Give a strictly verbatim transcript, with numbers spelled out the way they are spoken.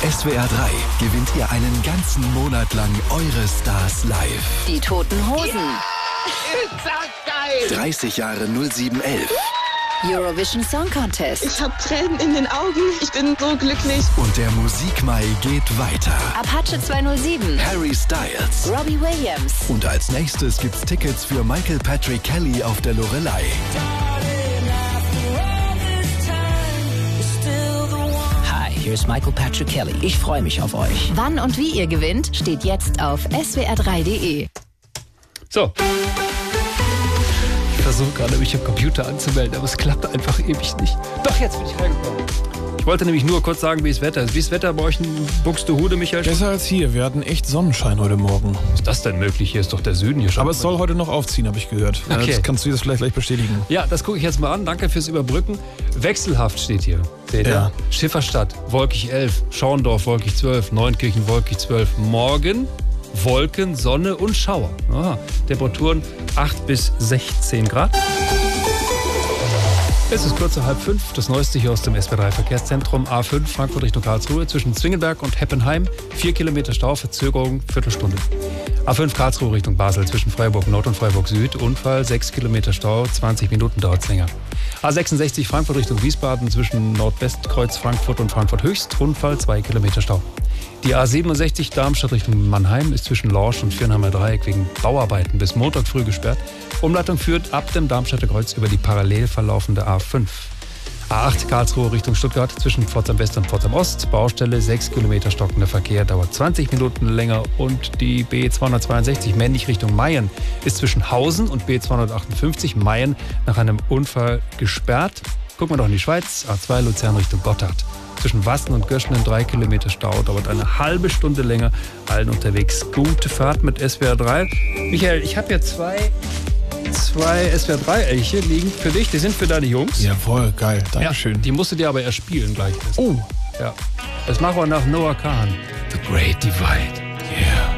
S W R drei gewinnt ihr einen ganzen Monat lang eure Stars live. Die Toten Hosen. Ist das geil! dreißig Jahre null sieben elf. Eurovision Song Contest. Ich habe Tränen in den Augen. Ich bin so glücklich. Und der Musikmai geht weiter. Apache zweihundertsieben. Harry Styles. Robbie Williams. Und als nächstes gibt's Tickets für Michael Patrick Kelly auf der Loreley. Hi, hier ist Michael Patrick Kelly. Ich freue mich auf euch. Wann und wie ihr gewinnt, steht jetzt auf S W R drei punkt de. So. Ich versuche gerade, mich am Computer anzumelden, aber es klappt einfach ewig nicht. Doch, jetzt bin ich reingekommen. Ich wollte nämlich nur kurz sagen, wie das Wetter ist. Wie ist das Wetter bei euch in Buxtehude, Michael? Besser als hier. Wir hatten echt Sonnenschein heute Morgen. Ist das denn möglich? Hier ist doch der Süden hier schon. Aber es soll heute noch aufziehen, habe ich gehört. Okay. Jetzt kannst du das vielleicht gleich bestätigen. Ja, das gucke ich jetzt mal an. Danke fürs Überbrücken. Wechselhaft steht hier. Seht ihr? Ja. Schifferstadt, wolkig elf. Schorndorf, wolkig zwölf. Neunkirchen, wolkig zwölf. Morgen Wolken, Sonne und Schauer. Aha. Temperaturen acht bis sechzehn Grad. Es ist kurz nach halb fünf. Das Neueste hier aus dem S W R drei Verkehrszentrum. A fünf Frankfurt Richtung Karlsruhe zwischen Zwingenberg und Heppenheim. Vier Kilometer Stau, Verzögerung, Viertelstunde. A fünf Karlsruhe Richtung Basel zwischen Freiburg Nord und Freiburg Süd. Unfall, sechs Kilometer Stau, zwanzig Minuten dauert es länger. A sechsundsechzig Frankfurt Richtung Wiesbaden zwischen Nordwestkreuz Frankfurt und Frankfurt Höchst. Unfall, zwei Kilometer Stau. Die A siebenundsechzig Darmstadt Richtung Mannheim ist zwischen Lorsch und Viernheimer Dreieck wegen Bauarbeiten bis Montag früh gesperrt. Umleitung führt ab dem Darmstädter Kreuz über die parallel verlaufende A fünf. A acht Karlsruhe Richtung Stuttgart zwischen Pforzheim West und Pforzheim Ost. Baustelle, sechs Kilometer stockender Verkehr, dauert zwanzig Minuten länger. Und die B zweihundertzweiundsechzig männlich Richtung Mayen ist zwischen Hausen und B zweihundertachtundfünfzig Mayen nach einem Unfall gesperrt. Gucken wir doch in die Schweiz. A zwei Luzern Richtung Gotthard. Zwischen Wassen und Göschenen drei Kilometer Stau, dauert eine halbe Stunde länger. Allen unterwegs gute Fahrt mit S W R drei. Michael, ich habe hier zwei, zwei S W R drei Elche liegen für dich. Die sind für deine Jungs. Jawohl, geil. Dankeschön. Ja, die musst du dir aber erst spielen gleich. Oh. Ja. Das machen wir nach Noah Kahn. The Great Divide. Yeah.